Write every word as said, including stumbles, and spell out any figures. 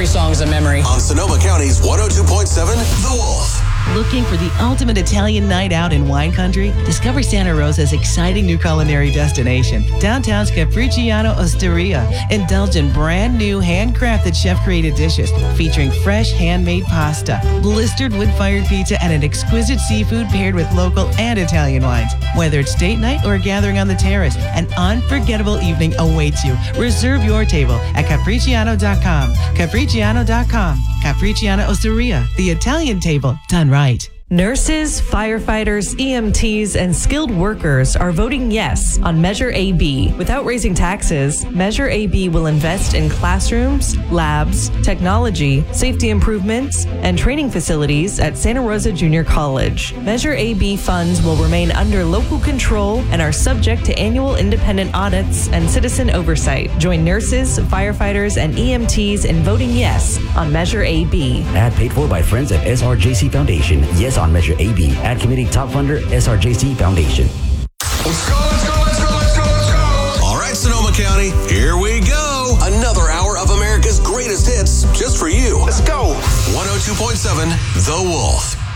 song's a memory. On Sonoma County's one oh two point seven, The Wolf. Looking for the ultimate Italian night out in wine country? Discover Santa Rosa's exciting new culinary destination, downtown's Capricciano Osteria. Indulge in brand new handcrafted chef-created dishes featuring fresh handmade pasta, blistered wood-fired pizza, and an exquisite seafood paired with local and Italian wines. Whether it's date night or a gathering on the terrace, an unforgettable evening awaits you. Reserve your table at capricciano dot com. capricciano dot com. Capricciano Osteria, the Italian table done right. Nurses, firefighters, E M Ts, and skilled workers are voting yes on Measure A B. Without raising taxes, Measure A B will invest in classrooms, labs, technology, safety improvements, and training facilities at Santa Rosa Junior College. Measure A B funds will remain under local control and are subject to annual independent audits and citizen oversight. Join nurses, firefighters, and E M Ts in voting yes on Measure A B. Ad paid for by Friends of S R J C Foundation. Yes on Measure A B. Ad committee top funder, S R J C Foundation. Let's go, let's go, let's go, let's go, let's go. All right, Sonoma County, here we go. Another hour of America's greatest hits just for you. Let's go. one oh two point seven, The Wolf.